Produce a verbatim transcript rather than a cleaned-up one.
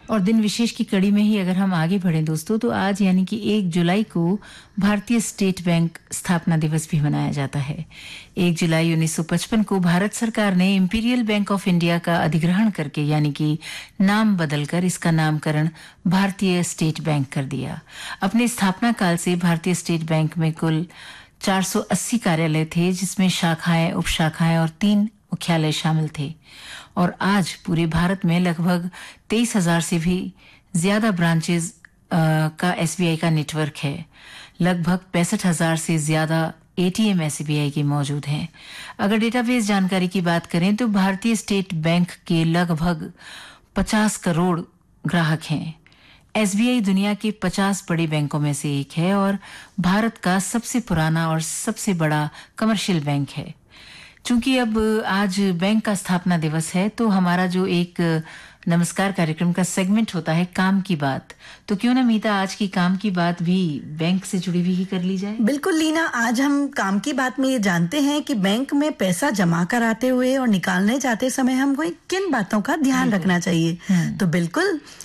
और दिन विशेष की कड़ी में ही अगर हम आगे बढ़ें दोस्तों, तो आज यानी कि एक जुलाई को भारतीय स्टेट बैंक स्थापना दिवस भी मनाया जाता है। एक जुलाई उन्नीस सौ पचपन को भारत सरकार ने इंपीरियल बैंक ऑफ इंडिया का अधिग्रहण करके यानी कि नाम बदलकर इसका नामकरण भारतीय स्टेट बैंक कर दिया। अपने स्थापना काल से भारतीय स्टेट बैंक में कुल चार सौ अस्सी कार्यालय थे, जिसमें शाखाएं, उपशाखाएं और तीन मुख्यालय शामिल थे। और आज पूरे भारत में लगभग तेईस हजार से भी ज्यादा ब्रांचेस का एसबीआई का नेटवर्क है। लगभग पैंसठ हजार से ज्यादा एटीएम एसबीआई के मौजूद हैं। अगर डेटाबेस जानकारी की बात करें तो भारतीय स्टेट बैंक के लगभग पचास करोड़ ग्राहक हैं। एसबीआई दुनिया के पचास बड़े बैंकों में से एक है और भारत का सबसे पुराना और सबसे बड़ा कमर्शियल बैंक है। चूंकि अब आज बैंक का स्थापना दिवस है, तो हमारा जो एक नमस्कार कार्यक्रम का सेगमेंट होता है काम की बात, तो क्यों ना मीता आज की काम की बात भी बैंक से जुड़ी हुई ही कर ली जाए। बिल्कुल लीना, आज हम काम की बात में ये जानते हैं कि बैंक में पैसा जमा कराते हुए और निकालने जाते समय हमको किन बातों का ध्यान रखना चाहिए। तो बिल्कुल